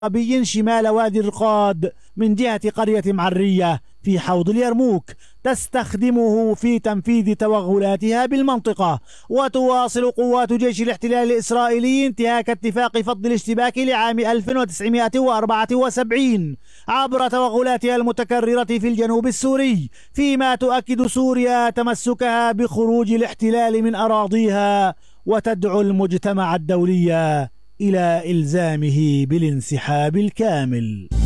عربي شمال وادي الرقاد من جهة قرية معرية في حوض اليرموك تستخدمه في تنفيذ توغلاتها بالمنطقة. وتواصل قوات جيش الاحتلال الإسرائيلي انتهاك اتفاق فض الاشتباك لعام 1974 عبر توغلاتها المتكررة في الجنوب السوري، فيما تؤكد سوريا تمسكها بخروج الاحتلال من أراضيها وتدعو المجتمع الدولي إلى إلزامه بالانسحاب الكامل.